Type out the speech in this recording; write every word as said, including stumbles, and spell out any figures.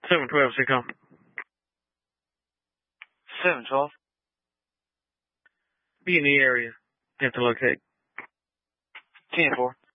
seven twelve, C COM. seven twelve. Be in the area. You have to locate. ten four.